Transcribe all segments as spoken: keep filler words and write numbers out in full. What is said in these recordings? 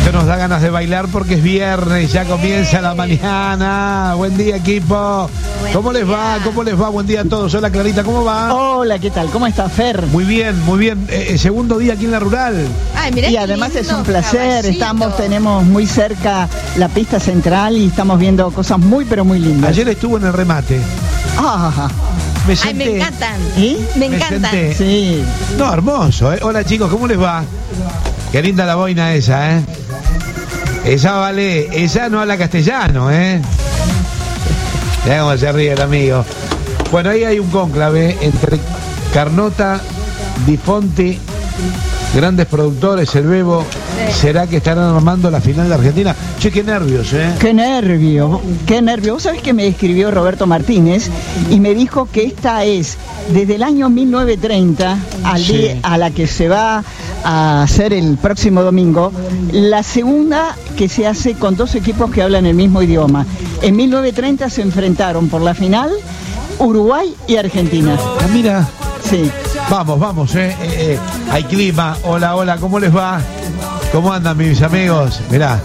Esto nos da ganas de bailar porque es viernes, ya comienza la mañana. Buen día, equipo. Buen ¿Cómo les va? día. ¿Cómo les va? Buen día a todos. Hola, Clarita, ¿cómo va? Hola, ¿qué tal? ¿Cómo está, Fer? Muy bien, muy bien. Eh, segundo día aquí en la Rural. Ay, mirá Y qué además es lindo un placer, caballito. estamos, tenemos muy cerca la pista central y estamos viendo cosas muy, pero muy lindas. Ayer estuvo en el remate. Ah, Me Ay, senté. me encantan. ¿y? Me Me encantan. senté. Sí. No, hermoso, ¿eh? Hola, chicos, ¿cómo les va? Qué linda la boina esa, ¿eh? Esa vale, esa no habla castellano, ¿eh? Mirá cómo se ríe el amigo. Bueno, ahí hay un cónclave entre Carnota, Di Fonti, grandes productores, el Bebo. Sí. ¿Será que estarán armando la final de Argentina? Che, qué nervios, ¿eh? Qué nervio, qué nervio. Vos sabés que me escribió Roberto Martínez y me dijo que esta es, desde el año mil novecientos treinta al Sí. día a la que se va a hacer el próximo domingo, la segunda que se hace con dos equipos que hablan el mismo idioma. En mil novecientos treinta se enfrentaron por la final Uruguay y Argentina. Ah, mira. Sí. Vamos, vamos, ¿eh? Eh, eh, Hay clima. Hola, hola, ¿cómo les va? ¿Cómo andan mis amigos? Mirá,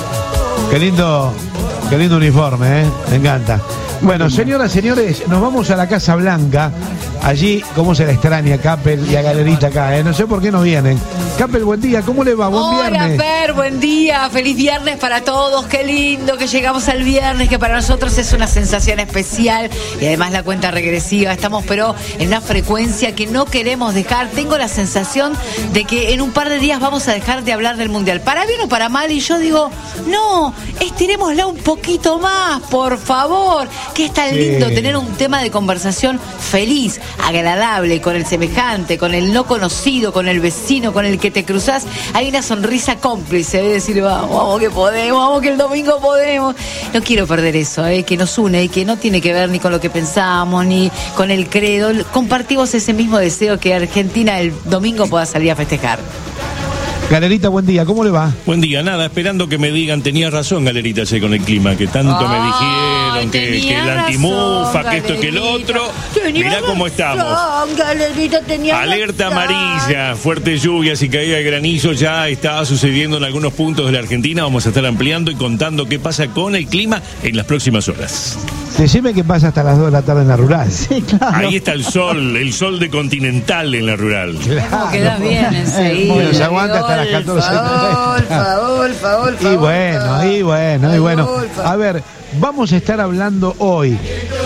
qué lindo, qué lindo uniforme, ¿eh? Me encanta. Bueno, señoras, señores, nos vamos a la Casa Blanca. Allí, cómo se la extraña a Capel y a Galerita acá, ¿eh? No sé por qué no vienen. Capel, buen día, ¿cómo le va? Buen Hola, viernes. Fer, buen día, feliz viernes para todos, qué lindo que llegamos al viernes, que para nosotros es una sensación especial y además la cuenta regresiva, estamos pero en una frecuencia que no queremos dejar. Tengo la sensación de que en un par de días vamos a dejar de hablar del Mundial, para bien o para mal, y yo digo, no, estirémosla un poquito más, por favor, que es tan Sí. lindo tener un tema de conversación feliz, agradable, con el semejante, con el no conocido, con el vecino, con el que te cruzás. Hay una sonrisa cómplice de decir, vamos, vamos que podemos, vamos que el domingo podemos. No quiero perder eso, eh, que nos une y que no tiene que ver ni con lo que pensamos, ni con el credo. Compartimos ese mismo deseo que Argentina el domingo pueda salir a festejar. Galerita, buen día, ¿cómo le va? Buen día, nada, esperando que me digan, tenía razón Galerita ayer con el clima, que tanto Ay, me dijeron, que, que tenía el razón, antimufa, que esto, que el Galerita. otro. Tenía Mirá cómo razón, estamos. Galerita, tenía Alerta razón. amarilla, fuertes lluvias y caída de granizo ya está sucediendo en algunos puntos de la Argentina. Vamos a estar ampliando y contando qué pasa con el clima en las próximas horas. Decime qué pasa hasta las dos de la tarde en la Rural. Sí, claro. Ahí está el sol, el sol de Continental en la rural. ¿Cómo quedás bien enseguida? Bueno, se aguanta hasta las catorce. Favor, favor, favor, Y bueno, y bueno, y bueno. A ver, vamos a estar hablando hoy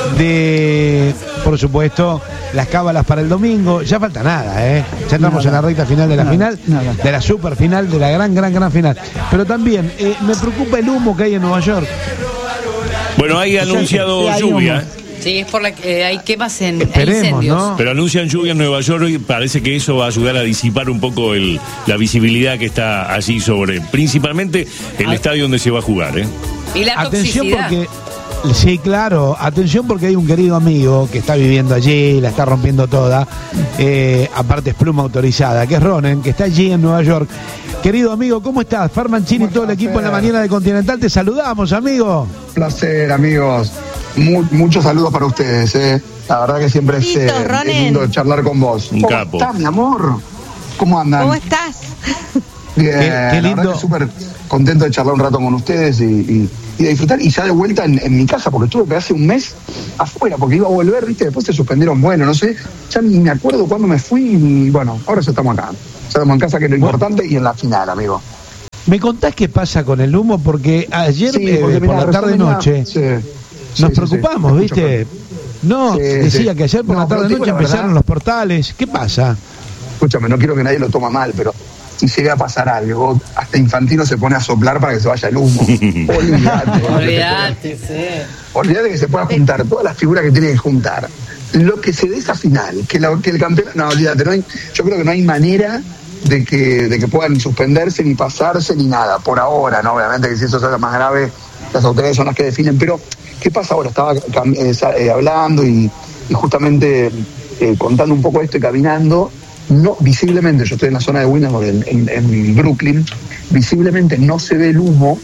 de, por supuesto, las cábalas para el domingo. Ya falta nada, ¿eh? Ya estamos Nada. en la recta final de la Nada, final, nada. de la super final, de la gran, gran, gran final. Pero también eh, me preocupa el humo que hay en Nueva York. Bueno, hay anunciado Sí, hay lluvia. humo. Sí, es por la que eh, hay quemas en hay Esperemos, incendios. ¿no? Pero anuncian lluvia en Nueva York y parece que eso va a ayudar a disipar un poco el, la visibilidad que está allí sobre, principalmente el Ah. estadio donde se va a jugar, ¿eh? Y la Atención toxicidad. porque, sí, claro, atención porque hay un querido amigo que está viviendo allí, la está rompiendo toda, eh, aparte es pluma autorizada, que es Ronen, que está allí en Nueva York. Querido amigo, ¿cómo estás? Fer Mancini y todo el equipo en la mañana de Continental, te saludamos, amigo. Placer, amigos. Mu- muchos saludos para ustedes. Eh. La verdad que siempre es, Listo, eh, es Ronen. lindo charlar con vos. Un ¿Cómo capo. estás, mi amor? ¿Cómo andan? ¿Cómo estás? Bien, Qué- qué la verdad lindo. que súper contento de charlar un rato con ustedes y, y- y de disfrutar. Y ya de vuelta en, en mi casa, porque estuve hace un mes afuera, porque iba a volver, ¿viste? Después se suspendieron, bueno, no sé. Ya ni me acuerdo cuándo me fui y bueno, ahora ya estamos acá. Ya estamos en casa, que es lo importante, y en la final, amigo. ¿Me contás qué pasa con el humo? Porque ayer, Sí, eh, porque por mirá, la recién venía- tarde-noche, sí, sí, nos sí, preocupamos, sí. ¿viste? No, Sí, decía sí. que ayer por No, la pero te digo tarde-noche la empezaron verdad. los portales. ¿Qué pasa? Escúchame, no quiero que nadie lo toma mal, pero si llega a pasar algo, hasta Infantino se pone a soplar para que se vaya el humo. Olvídate. Olvídate, sí. Olvídate que se pueda juntar todas las figuras que tiene que juntar. Lo que se dé esa final, que, la- que el campeón... No, olvídate, no hay, yo creo que no hay manera de que, de que puedan ni suspenderse, ni pasarse, ni nada. Por ahora, ¿no? Obviamente que si eso sea más grave, las autoridades son las que definen. Pero, ¿qué pasa ahora? Estaba cam- eh, sa- eh, hablando y, y justamente eh, contando un poco esto y caminando. No, visiblemente, yo estoy en la zona de Williamsburg, en, en, en Brooklyn, visiblemente no se ve el humo,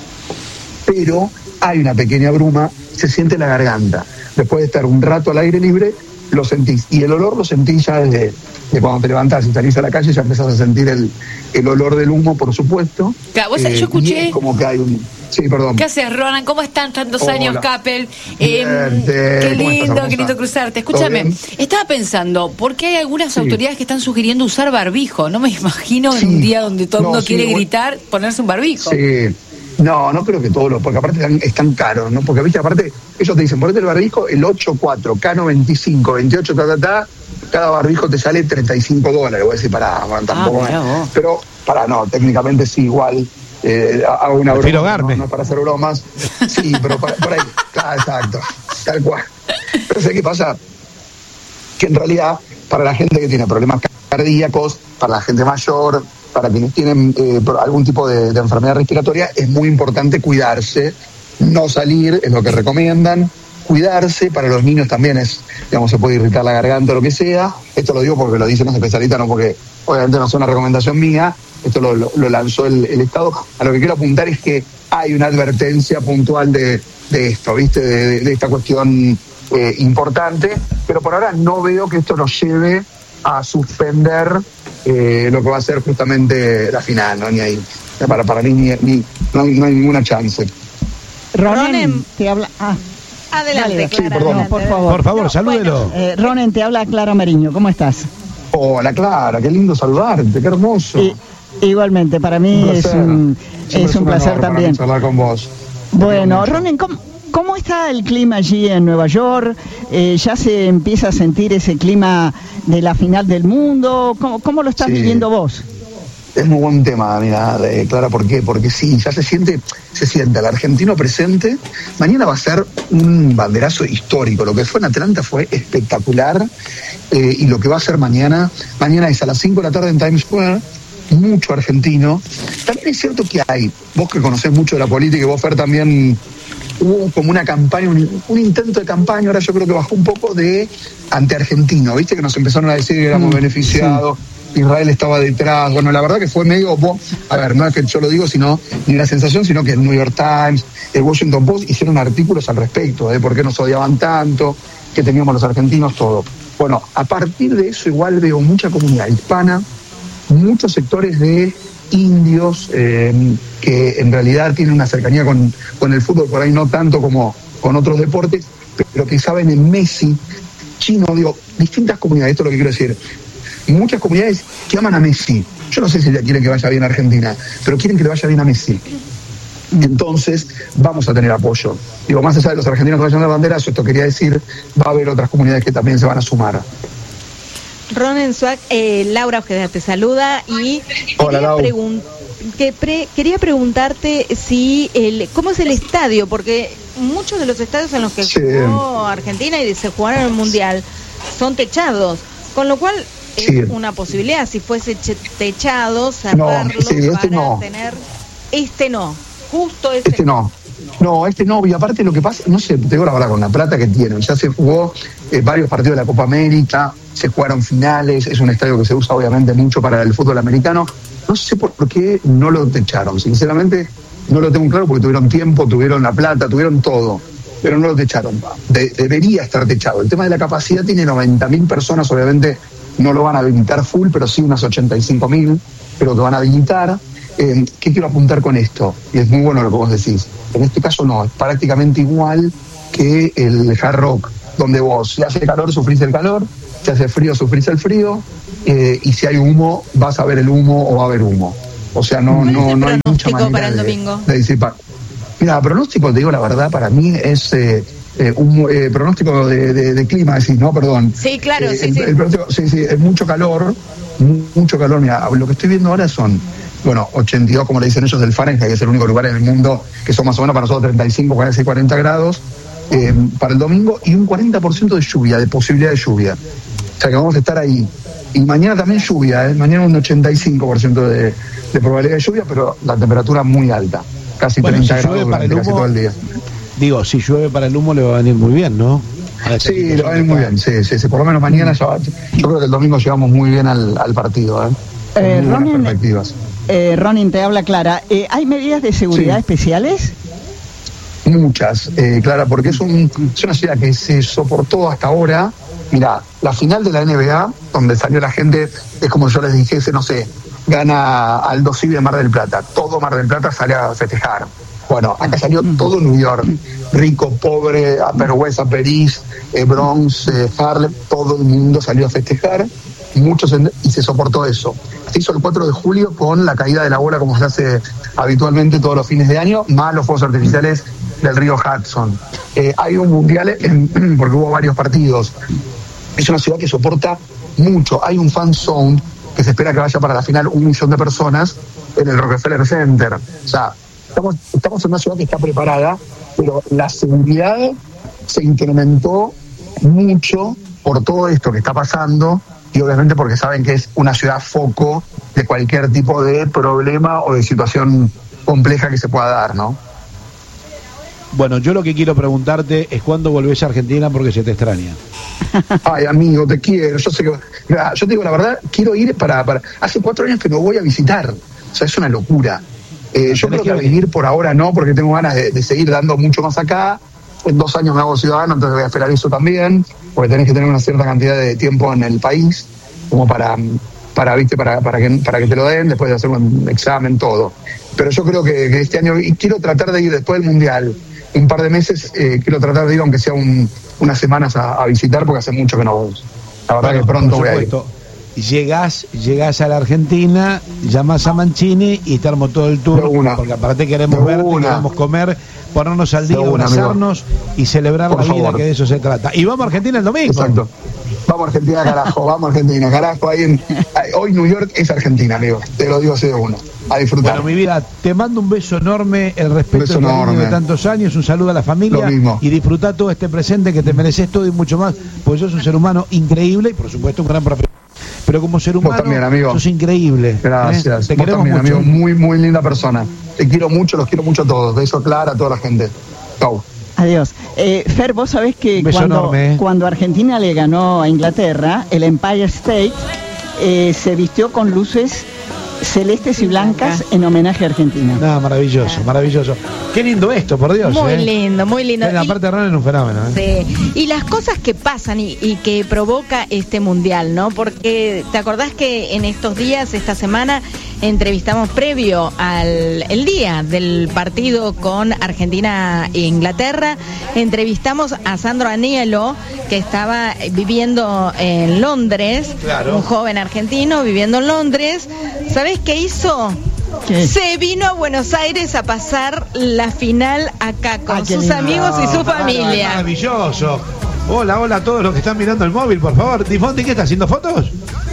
pero hay una pequeña bruma, se siente en la garganta. Después de estar un rato al aire libre, lo sentís. Y el olor lo sentís ya desde, que cuando te levantás y salís a la calle ya empezás a sentir el, el olor del humo, por supuesto. Claro, vos, eh, yo escuché... como que hay un... Sí, perdón. ¿Qué haces, Ronan? ¿Cómo están tantos Hola. años, Capel? Bien, Eh, te- qué ¿cómo lindo, estás, qué lindo hermosa? cruzarte. ¿Todo Escúchame, bien? estaba pensando, ¿por qué hay algunas Sí. autoridades que están sugiriendo usar barbijo? No me imagino Sí. en un día donde todo el No, mundo sí, quiere bueno. gritar, ponerse un barbijo. Sí. No, no creo que todos los, porque aparte están, están caros, ¿no? Porque, viste, aparte, ellos te dicen, ponete el barbijo, el ocho cuatro, K noventa y cinco, veintiocho, ta, ta, ta, cada barbijo te sale treinta y cinco dólares. Voy a decir, pará, bueno, tampoco. mirá vos. Pero, pará, no, técnicamente sí, igual. Eh, hago una Prefiero broma, Garme. no, no es para hacer bromas. Sí, pero por, por ahí, claro, exacto, tal cual. Pero sé qué pasa, que en realidad, para la gente que tiene problemas cardíacos, para la gente mayor, para quienes tienen eh, algún tipo de, de enfermedad respiratoria, es muy importante cuidarse, no salir, es lo que recomiendan, cuidarse. Para los niños también es, digamos, se puede irritar la garganta o lo que sea. Esto lo digo porque lo dicen los especialistas, no porque obviamente no es una recomendación mía, esto lo, lo, lo lanzó el, el Estado. A lo que quiero apuntar es que hay una advertencia puntual de, de esto, ¿viste? De, de, de esta cuestión eh, importante, pero por ahora no veo que esto nos lleve a suspender eh, lo que va a ser justamente la final, ¿no? Ni ahí. Para, para mí ni, ni, no, hay, no hay ninguna chance. Ronen, Ronen. te habla... Ah, Adelante, dale, Clara. sí, perdón. adelante, por adelante. favor. Por favor, No, salúdelo. eh, Ronen, te habla Clara Mariño, ¿cómo estás? Hola, Clara, qué lindo saludarte, qué hermoso. Y- igualmente, para mí Un es placer. un, Siempre es un placer honor para mí también. charlar con vos. Bueno, Mucho. Ronen, ¿cómo, ¿cómo está el clima allí en Nueva York? Eh, ¿Ya se empieza a sentir ese clima de la final del mundo? ¿Cómo, cómo lo estás Sí. viviendo vos? Es muy buen tema, mira, eh, Clara, ¿por qué? Porque sí, ya se siente, se siente el argentino presente. Mañana va a ser un banderazo histórico. Lo que fue en Atlanta fue espectacular. Eh, y lo que va a ser mañana, mañana es a las cinco de la tarde en Times Square, mucho argentino. También es cierto que hay, vos que conocés mucho de la política y vos, Fer, también hubo como una campaña, un, un intento de campaña, ahora yo creo que bajó un poco de anti-argentino, ¿viste? Que nos empezaron a decir que éramos Mm, beneficiados. Israel estaba detrás. Bueno, la verdad que fue medio... A ver, no es que yo lo digo, sino ni la sensación, sino que el New York Times, el Washington Post hicieron artículos al respecto, de por qué nos odiaban tanto, que teníamos los argentinos, todo. Bueno, a partir de eso igual veo mucha comunidad hispana, muchos sectores de indios eh, que en realidad tienen una cercanía con, con el fútbol, por ahí no tanto como con otros deportes, pero que saben en Messi, chino, digo, distintas comunidades, esto es lo que quiero decir. Muchas comunidades que aman a Messi. Yo no sé si ya quieren que vaya bien a Argentina, pero quieren que le vaya bien a Messi. Entonces, vamos a tener apoyo. Digo, más allá de los argentinos que vayan a la bandera, eso esto quería decir, va a haber otras comunidades que también se van a sumar. Ronen Swag, eh, Laura Ojeda te saluda y Hola, quería, Lau. pregun- que pre- quería preguntarte si el, cómo es el estadio, porque muchos de los estadios en los que Sí. jugó Argentina y se jugaron el Mundial son techados, con lo cual es Sí. una posibilidad, si fuese che- techado, cerrarlos sí, este para no. tener... Este no, justo este, Este no. No, este no. Y aparte lo que pasa, no sé, te digo la verdad, con la plata que tienen. Ya se jugó eh, varios partidos de la Copa América, se jugaron finales, es un estadio que se usa obviamente mucho para el fútbol americano. No sé por qué no lo techaron. Sinceramente, no lo tengo claro porque tuvieron tiempo, tuvieron la plata, tuvieron todo, pero no lo techaron. De- debería estar techado. El tema de la capacidad tiene noventa mil personas, obviamente no lo van a habilitar full, pero sí unas ochenta y cinco mil, pero que van a habilitar. Eh, ¿Qué quiero apuntar con esto? Y es muy bueno lo que vos decís. En este caso no, es prácticamente igual que el Hard Rock, donde vos, si hace calor, sufrís el calor, si hace frío, sufrís el frío, eh, y si hay humo, vas a ver el humo o va a haber humo. O sea, no, ¿Cuál es no, el no hay mucha pronóstico manera para el de, domingo? de disipar. Mira, pronóstico, te digo la verdad, para mí es eh, eh, un eh, pronóstico de, de, de clima, decís, no, perdón. Sí, claro, Eh, sí, el, sí. el pronóstico, sí, sí, es mucho calor, mu- mucho calor. Mira, lo que estoy viendo ahora son, bueno, ochenta y dos, como le dicen ellos, del Fahrenheit, que es el único lugar en el mundo que son más o menos para nosotros treinta y cinco, cuarenta grados, eh, para el domingo, y un cuarenta por ciento de lluvia, de posibilidad de lluvia. O sea que vamos a estar ahí. Y mañana también lluvia, ¿eh? Mañana un ochenta y cinco por ciento de, de probabilidad de lluvia, pero la temperatura muy alta, casi Bueno, treinta si llueve grados para el durante casi humo, todo el día. Digo, si llueve para el humo le va a venir muy bien, ¿no? A esta Sí, situación lo va a que ir muy está. bien, sí, sí, sí. Por lo menos mañana ya va- yo creo que el domingo llegamos muy bien al, al partido, ¿eh? Con Eh, muy buenas Ronen, perspectivas. eh, Ronin, te habla Clara. Eh, ¿Hay medidas de seguridad Sí. especiales? Muchas, eh, Clara, porque es, un, es una ciudad que se soportó hasta ahora Mirá, la final de la N B A, donde salió la gente, es como yo les dijese, no sé, gana Aldo Civi de Mar del Plata. Todo Mar del Plata sale a festejar. Bueno, acá salió todo New York. Rico, pobre, Upper West, Upper East, eh, Bronx, eh, Harlem, todo el mundo salió a festejar. Muchos en, y se soportó eso. Se hizo el cuatro de julio con la caída de la bola, como se hace habitualmente todos los fines de año, más los fuegos artificiales del río Hudson. Eh, hay un mundial en, porque hubo varios partidos. Es una ciudad que soporta mucho. Hay un fan zone que se espera que vaya para la final un millón de personas en el Rockefeller Center. O sea, estamos, estamos en una ciudad que está preparada, pero la seguridad se incrementó mucho por todo esto que está pasando y obviamente porque saben que es una ciudad foco de cualquier tipo de problema o de situación compleja que se pueda dar, ¿no? Bueno, yo lo que quiero preguntarte es cuándo volvés a Argentina porque se te extraña. Ay, amigo, te quiero. Yo sé que, yo te digo la verdad, quiero ir para, para... Hace cuatro años que no voy a visitar. O sea, es una locura. Eh, yo creo que a vivir por ahora no, porque tengo ganas de, de seguir dando mucho más acá. En dos años me hago ciudadano, entonces voy a esperar eso también, porque tenés que tener una cierta cantidad de tiempo en el país, como para, para, ¿viste? para, para, que, para que te lo den, después de hacer un examen, todo. Pero yo creo que, que este año, y quiero tratar de ir después del Mundial, un par de meses, eh, quiero tratar de ir, aunque sea un, unas semanas a, a visitar, porque hace mucho que no voy. La verdad bueno, que pronto voy a ir. Llegás, llegás a la Argentina, llamás a Mancini y te armo todo el tour, una, porque aparte queremos verte, una. queremos comer, ponernos al día, una, abrazarnos amigo. y celebrar Por la favor. vida, que de eso se trata. Y vamos a Argentina el domingo. Exacto. Vamos a Argentina, carajo, vamos a Argentina, carajo. Ahí en, hoy New York es Argentina, amigo. Te lo digo así de uno. A disfrutar. Bueno, mi vida, te mando un beso enorme, el respeto de tantos años, un saludo a la familia y disfrutar todo este presente que te mereces todo y mucho más, porque sos un ser humano increíble y por supuesto un gran profesional. Pero como ser humano, también, amigo. sos increíble. Gracias. ¿eh? Te Vos queremos también, mucho. Amigo, muy, muy linda persona. Te quiero mucho, los quiero mucho a todos. Beso claro a toda la gente. Chau. Adiós. Eh, Fer, vos sabés que cuando, enorme, ¿eh? cuando Argentina le ganó a Inglaterra, el Empire State eh, se vistió con luces celestes y blancas en homenaje a Argentina. No, maravilloso, maravilloso. Qué lindo esto, por Dios. Muy ¿eh? lindo, muy lindo. La parte de Ron es un fenómeno. ¿eh? Sí. Y las cosas que pasan y, y que provoca este mundial, ¿no? Porque te acordás que en estos días, esta semana, entrevistamos previo al el día del partido con Argentina e Inglaterra, entrevistamos a Sandro Anielo, que estaba viviendo en Londres, claro. un joven argentino viviendo en Londres. ¿Sabés qué hizo? ¿Qué? Se vino a Buenos Aires a pasar la final acá con ah, sus lindo. amigos y su familia. Maravilloso. Hola, hola a todos los que están mirando el móvil, por favor. Difondi, ¿qué está haciendo fotos?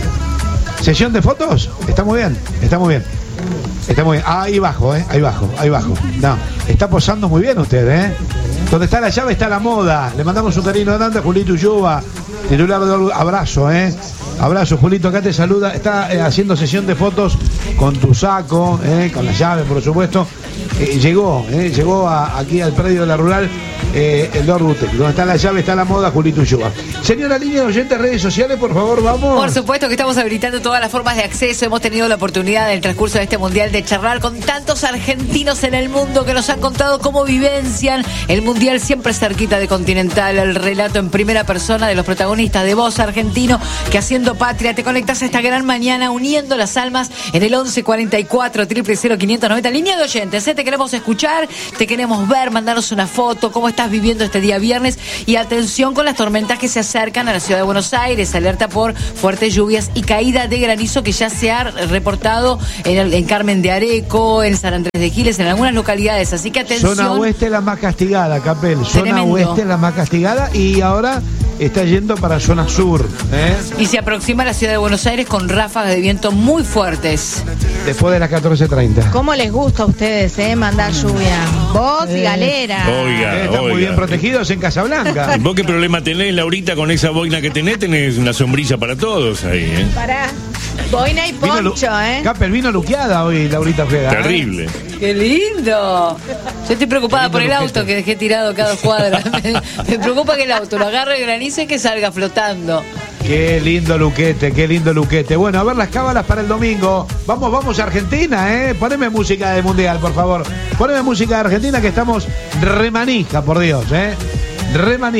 ¿Sesión de fotos? Está muy bien, está muy bien. Está muy bien. Ah, ahí bajo, ¿eh? Ahí bajo, ahí bajo. No, está posando muy bien usted, ¿eh? Donde está la llave está la moda. Le mandamos un cariño grande a Julito Ulloa, titular de abrazo, ¿eh? Abrazo, Julito, acá te saluda. Está eh, haciendo sesión de fotos con tu saco, eh, con la llave, por supuesto. Eh, llegó, eh, llegó a, aquí al predio de la rural, eh, el Lord Butec. Donde está la llave, está la moda, Julito Ulloa. Señora línea de oyentes, redes sociales, por favor, vamos. Por supuesto que estamos habilitando todas las formas de acceso. Hemos tenido la oportunidad en el transcurso de este mundial de charlar con tantos argentinos en el mundo que nos han contado cómo vivencian el mundial siempre cerquita de Continental. El relato en primera persona de los protagonistas de Voz Argentino, que haciendo patria te conectas a esta gran mañana uniendo las almas en el once cuarenta y cuatro, cero cero cero, quinientos noventa. Línea de oyentes, ¿eh? Te queremos escuchar, te queremos ver, mandarnos una foto, cómo estás viviendo este día viernes. Y atención con las tormentas que se acercan a la ciudad de Buenos Aires, alerta por fuertes lluvias y caída de granizo que ya se ha reportado en, el, en Carmen de Areco, en San Andrés de Giles, en algunas localidades, así que atención. Zona oeste es la más castigada, Capel, zona Tremendo. oeste es la más castigada y ahora está yendo para zona sur, ¿eh? Y se aproxima a la ciudad de Buenos Aires con ráfagas de viento muy fuertes. Después de las catorce treinta. ¿Cómo les gusta a ustedes, eh? Mandar lluvia. Vos eh. y Galera. Oiga, eh, Están oiga. muy bien protegidos en Casablanca. ¿Vos qué problema tenés, Laurita, con esa boina que tenés? Tenés una sombrilla para todos ahí, ¿eh? Pará. Boina y poncho, ¿eh? Capel, vino luqueada hoy, Laurita Ojeda. Terrible. ¿eh? ¡Qué lindo! Yo estoy preocupada por el auto que dejé tirado cada cuadra. me, me preocupa que el auto lo agarre el granizo y que salga flotando. Qué lindo luquete, qué lindo luquete. Bueno, a ver las cábalas para el domingo. Vamos, vamos a Argentina, ¿eh? Poneme música de Mundial, por favor. Poneme música de Argentina que estamos remanija, por Dios, ¿eh? Remanija.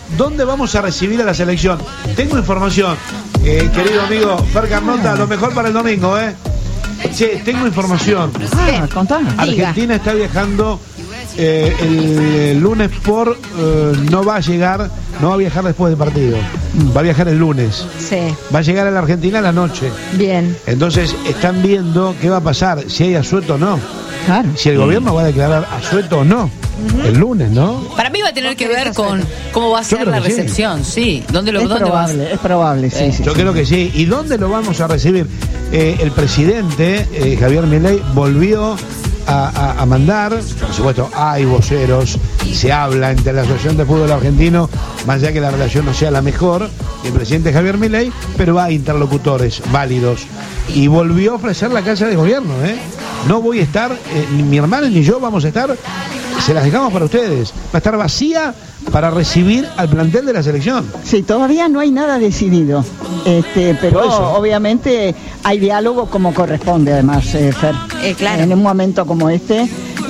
¿dónde vamos a recibir a la selección? Tengo información, eh, querido amigo Fer Carnota, lo mejor para el domingo, ¿eh? Che, tengo información. Ah, contame. Argentina está viajando eh, el lunes por... Eh, no va a llegar, no va a viajar después del partido. Va a viajar el lunes. Sí. Va a llegar a la Argentina a la noche. Bien. Entonces están viendo qué va a pasar, si hay asueto o no. Claro. Si el gobierno va a declarar asueto o no. Uh-huh. El lunes, ¿no? Para mí va a tener que ver con cómo va a ser la recepción, sí. sí. ¿Dónde lo es dónde probable, vas? Es probable, sí, eh, sí. Yo sí. creo que sí. ¿Y dónde lo vamos a recibir? Eh, el presidente, eh, Javier Milei, volvió a, a, a mandar, por supuesto, hay voceros, se habla entre la Asociación de Fútbol Argentino, más allá que la relación no sea la mejor, el presidente Javier Milei, pero hay interlocutores válidos. Y volvió a ofrecer la casa de gobierno, ¿eh? No voy a estar, eh, ni mi hermano ni yo vamos a estar, se las dejamos para ustedes. Va a estar vacía para recibir al plantel de la selección. Sí, todavía no hay nada decidido, este, pero obviamente hay diálogo como corresponde, además, eh, Fer. Eh, claro. En un momento como este,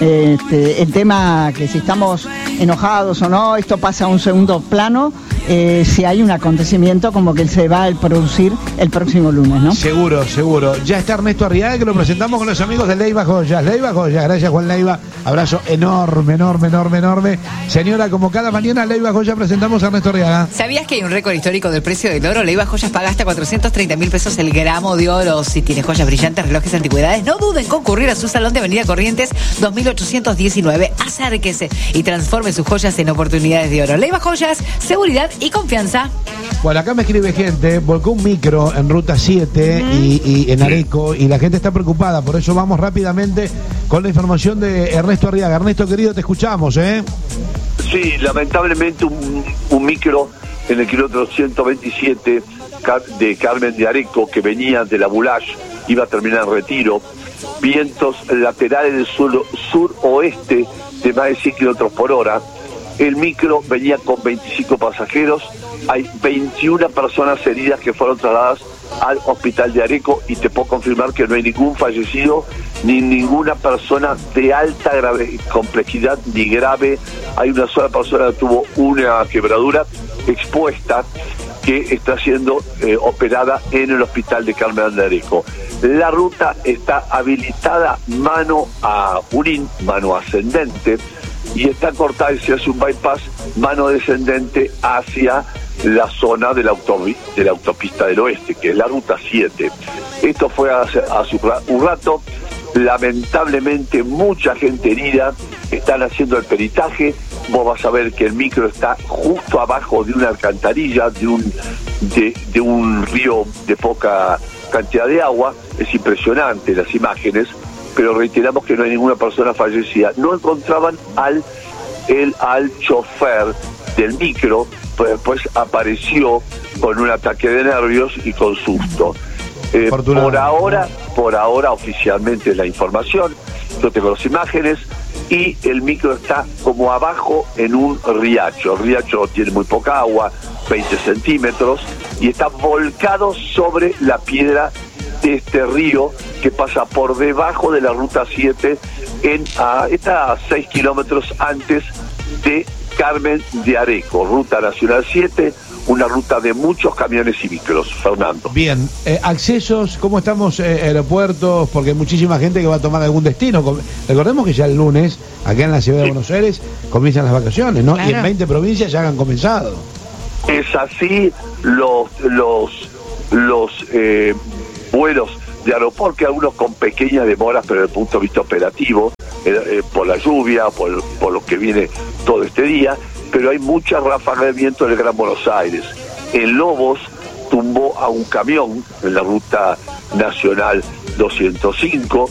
este, el tema que si estamos enojados o no, esto pasa a un segundo plano. Eh, si hay un acontecimiento como que se va a producir el próximo lunes, ¿no? Seguro, seguro. Ya está Ernesto Arriaga, que lo presentamos con los amigos de Leiva Joyas. Leiva Joyas, gracias Juan Leiva. Abrazo enorme, enorme, enorme, enorme. Señora, como cada mañana, Leiva Joyas presentamos a Ernesto Arriaga. ¿Sabías que hay un récord histórico del precio del oro? Leiva Joyas paga hasta cuatrocientos treinta mil pesos el gramo de oro. Si tiene joyas brillantes, relojes, antigüedades, no duden en concurrir a su salón de Avenida Corrientes dos mil ochocientos diecinueve. Acérquese y transforme sus joyas en oportunidades de oro. Leiva Joyas, seguridad y confianza. Bueno, acá me escribe gente, volcó un micro en Ruta siete uh-huh. y, y en Areco, y la gente está preocupada, por eso vamos rápidamente con la información de Ernesto Arriaga. Ernesto, querido, te escuchamos, ¿eh? Sí, lamentablemente un, un micro en el kilómetro ciento veintisiete de Carmen de Areco, que venía de la Boulage, iba a terminar en Retiro, vientos laterales del sur, suroeste de más de cien kilómetros por hora. El micro venía con veinticinco pasajeros, hay veintiuna personas heridas que fueron trasladadas al hospital de Areco, y te puedo confirmar que no hay ningún fallecido ni ninguna persona de alta grave, complejidad ni grave. Hay una sola persona que tuvo una quebradura expuesta que está siendo eh, operada en el hospital de Carmen de Areco. La ruta está habilitada mano a Junín, mano ascendente, y está cortada y se hace un bypass mano descendente hacia la zona de la, autovi- de la autopista del oeste, que es la ruta siete. Esto fue hace, hace un rato. Lamentablemente mucha gente herida, están haciendo el peritaje. Vos vas a ver que el micro está justo abajo de una alcantarilla, de un, de, de un río de poca cantidad de agua. Es impresionante las imágenes, pero reiteramos que no hay ninguna persona fallecida. No encontraban al, el, al chofer del micro, pues después apareció con un ataque de nervios y con susto. Eh, por ahora, por ahora oficialmente es la información, yo tengo las imágenes, y el micro está como abajo en un riacho. El riacho tiene muy poca agua, veinte centímetros, y está volcado sobre la piedra de este río que pasa por debajo de la ruta siete, en, a, está a seis kilómetros antes de Carmen de Areco, ruta nacional siete, una ruta de muchos camiones y micros. Fernando. Bien, eh, accesos, ¿cómo estamos? Eh, aeropuertos, porque hay muchísima gente que va a tomar algún destino. Recordemos que ya el lunes, acá en la ciudad de Buenos Aires, comienzan las vacaciones, ¿no? Claro. Y en veinte provincias ya han comenzado. Es así, los los los eh, vuelos de aeropuerto, que algunos con pequeñas demoras, pero desde el punto de vista operativo, eh, eh, por la lluvia, por, por lo que viene todo este día, pero hay mucha ráfaga de viento en el Gran Buenos Aires. En Lobos tumbó a un camión en la ruta nacional doscientos cinco,